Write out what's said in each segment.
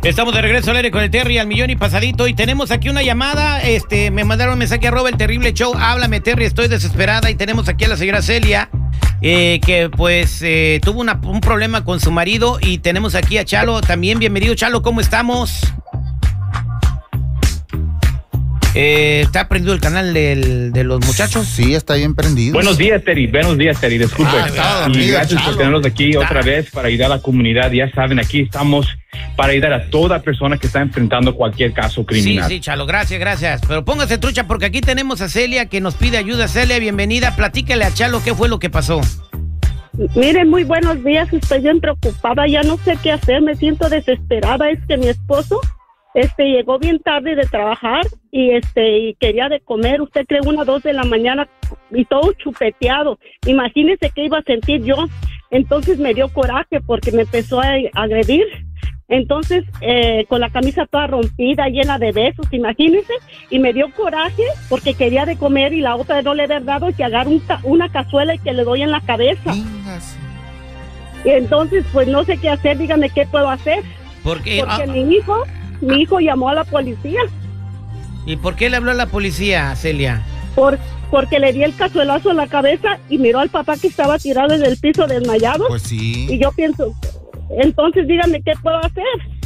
Estamos de regreso al aire con el Terry al millón y pasadito y tenemos aquí una llamada, me mandaron un mensaje @el terrible show, háblame Terry, estoy desesperada y tenemos aquí a la señora Celia, que pues tuvo un problema con su marido y tenemos aquí a Chalo también, bienvenido Chalo, ¿cómo estamos? ¿Está prendido el canal de los muchachos? Sí, está bien prendido. Buenos días, Terry, disculpe. Y gracias por tenerlos aquí otra vez para ayudar a la comunidad. Ya saben, aquí estamos para ayudar a toda persona que está enfrentando cualquier caso criminal. Sí, Chalo, gracias. Pero póngase trucha porque aquí tenemos a Celia que nos pide ayuda. Celia, bienvenida. Platícale a Chalo qué fue lo que pasó. Mire, muy buenos días. Estoy bien preocupada. Ya no sé qué hacer. Me siento desesperada. Es que mi esposo llegó bien tarde de trabajar y quería de comer. Usted cree 1 o 2 de la mañana y todo chupeteado. Imagínese qué iba a sentir yo. Entonces me dio coraje porque me empezó a agredir. Entonces, con la camisa toda rompida, llena de besos, imagínese, y me dio coraje porque quería de comer y la otra de no le haber dado y que agarro una cazuela y que le doy en la cabeza. Y entonces, pues no sé qué hacer, dígame qué puedo hacer. Porque mi hijo llamó a la policía. ¿Y por qué le habló a la policía, Celia? Porque le di el cazuelazo en la cabeza y miró al papá que estaba tirado en el piso desmayado. Pues sí. Y yo pienso, entonces dígame qué puedo hacer.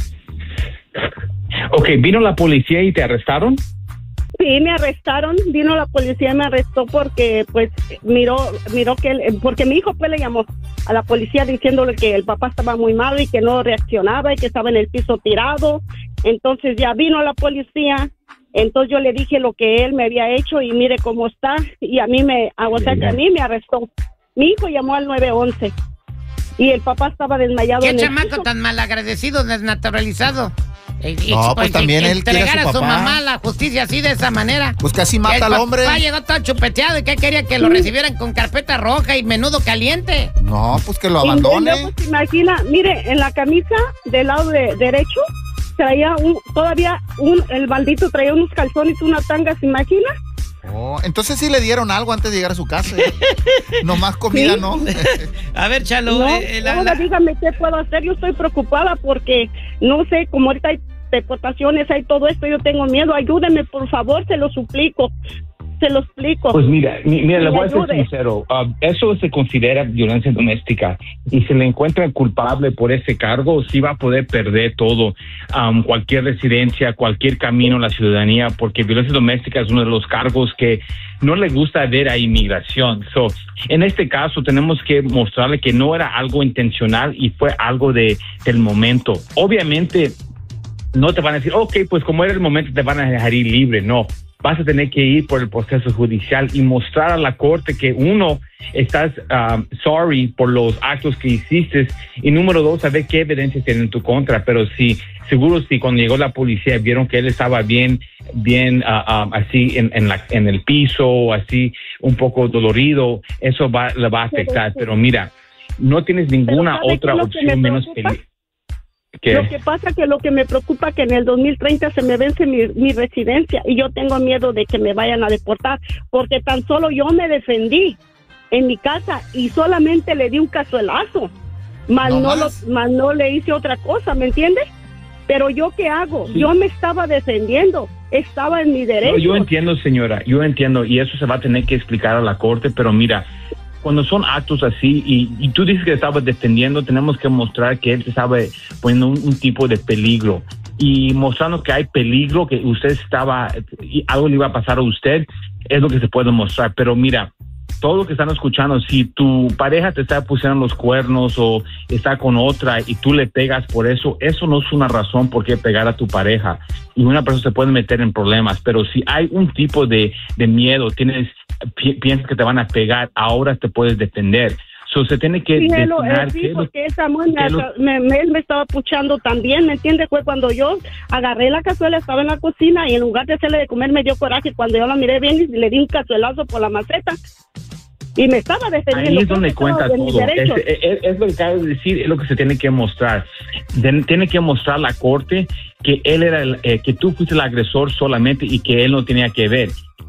Ok, ¿vino la policía y te arrestaron? Sí, me arrestaron, vino la policía y me arrestó porque pues miró que porque mi hijo pues le llamó a la policía diciéndole que el papá estaba muy malo y que no reaccionaba y que estaba en el piso tirado. Entonces ya vino la policía, entonces yo le dije lo que él me había hecho y mire cómo está y a mí me arrestó. Mi hijo llamó al 911 y el papá estaba desmayado. ¿Qué chamaco tan malagradecido, desnaturalizado? No, pues también él quiere a su papá. Entregar a su mamá a la justicia así de esa manera. Pues casi mata al hombre. El papá llegó todo chupeteado y que quería que lo recibieran con carpeta roja y menudo caliente. No, pues que lo abandone. Y luego se imagina, mire, en la camisa del lado derecho traía el maldito traía unos calzones, una tanga, ¿se imagina? Oh, entonces sí le dieron algo antes de llegar a su casa. Nomás comida, ¿sí? ¿No? A ver, Chalo. No, dígame qué puedo hacer. Yo estoy preocupada porque no sé, como ahorita hay deportaciones, hay todo esto, yo tengo miedo. Ayúdeme, por favor, se lo suplico. Se lo explico. Pues mira, le voy a ser sincero. Eso se considera violencia doméstica y si le encuentran culpable por ese cargo, sí va a poder perder todo, cualquier residencia, cualquier camino a la ciudadanía, porque violencia doméstica es uno de los cargos que no le gusta ver a inmigración. En este caso tenemos que mostrarle que no era algo intencional y fue algo del momento. Obviamente no te van a decir, ok, pues como era el momento te van a dejar ir libre, no. Vas a tener que ir por el proceso judicial y mostrar a la corte que uno, estás sorry por los actos que hiciste y número 2, saber qué evidencia tienen en tu contra. Pero seguro si cuando llegó la policía vieron que él estaba bien así en el piso, así un poco dolorido, eso le va a afectar. Pero mira, no tienes ninguna otra opción menos feliz. ¿Qué? Lo que pasa que lo que me preocupa que en el 2030 se me vence mi residencia y yo tengo miedo de que me vayan a deportar porque tan solo yo me defendí en mi casa y solamente le di un cazuelazo, más no le hice otra cosa, ¿me entiendes? Pero yo ¿qué hago? Sí. Yo me estaba defendiendo, estaba en mi derecho. No, yo entiendo, señora, yo entiendo y eso se va a tener que explicar a la corte, pero mira, cuando son actos así y tú dices que estabas defendiendo, tenemos que mostrar que él te estaba poniendo un tipo de peligro y mostrando que hay peligro, que usted algo le iba a pasar a usted, es lo que se puede mostrar. Pero mira, todo lo que están escuchando, si tu pareja te está pusiendo los cuernos o está con otra y tú le pegas por eso no es una razón por qué pegar a tu pareja. Y una persona se puede meter en problemas, pero si hay un tipo de miedo, piensas que te van a pegar, ahora te puedes defender. Se tiene que destinar. Sí, porque él me estaba puchando también, ¿me entiendes? Fue cuando yo agarré la cazuela, estaba en la cocina y en lugar de hacerle de comer me dio coraje. Cuando yo la miré bien y le di un cazuelazo por la maceta y me estaba defendiendo. Ahí es donde cuenta todo. Es lo que acabo de decir, es lo que se tiene que mostrar. Tiene que mostrar a la corte que él era que tú fuiste el agresor solamente y que él no tenía que ver.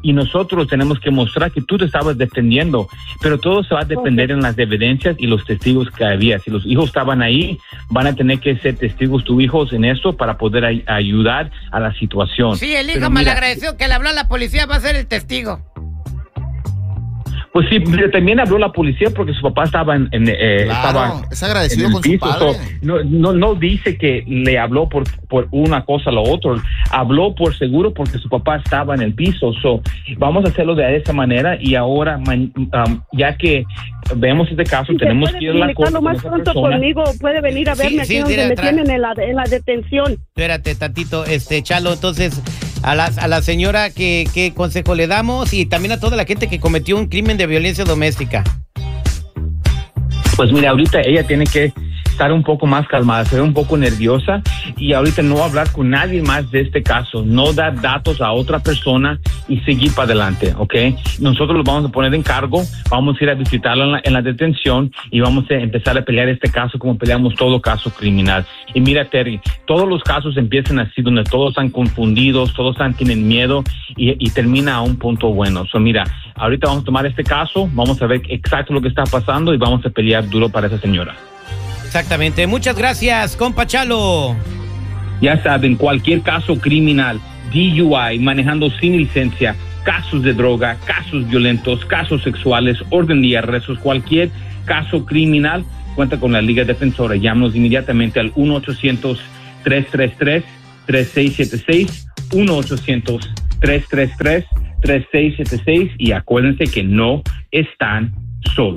y nosotros tenemos que mostrar que tú te estabas defendiendo, pero todo se va a depender en las evidencias y los testigos que había. Si los hijos estaban ahí, van a tener que ser testigos tus hijos en esto para poder ayudar a la situación. Sí, el hijo malagradaecido que le habló a la policía va a ser el testigo. Pues sí, también habló la policía porque su papá estaba es agradecido con su padre. No dice que le habló por una cosa o lo otro. Habló por seguro porque su papá estaba en el piso. Vamos a hacerlo de esa manera y ahora, ya que vemos este caso, tenemos que ir a la corte. Lo más pronto conmigo, puede venir a verme aquí donde me tienen en la detención. Espérate tantito, Chalo, entonces a la señora ¿qué consejo le damos? Y también a toda la gente que cometió un crimen de violencia doméstica. Pues mira, ahorita ella tiene que estar un poco más calmada, ser un poco nerviosa y ahorita no hablar con nadie más de este caso, no dar datos a otra persona y seguir para adelante, ¿ok? Nosotros lo vamos a poner en cargo, vamos a ir a visitarla en la detención y vamos a empezar a pelear este caso como peleamos todo caso criminal. Y mira, Terry, todos los casos empiezan así, donde todos están confundidos, todos tienen miedo y termina a un punto bueno. Mira, ahorita vamos a tomar este caso, vamos a ver exacto lo que está pasando y vamos a pelear duro para esa señora. Exactamente. Muchas gracias, compa Chalo. Ya saben, cualquier caso criminal, DUI, manejando sin licencia, casos de droga, casos violentos, casos sexuales, orden de arrestos, cualquier caso criminal, cuenta con la Liga Defensora. Llámanos inmediatamente al 1-800-333-3676, 1-800-333-3676 y acuérdense que no están solo.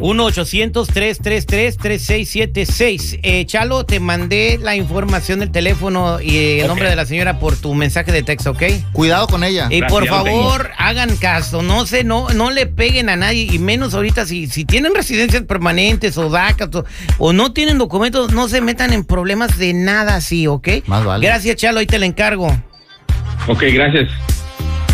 1-800-333-3676. Chalo, te mandé la información del teléfono y el nombre de la señora por tu mensaje de texto, ¿ok? Cuidado con ella. Y por favor, hagan caso, no le peguen a nadie, y menos ahorita si tienen residencias permanentes o DACA o no tienen documentos, no se metan en problemas de nada así, ¿ok? Más vale. Gracias, Chalo, ahí te la encargo. Ok, gracias.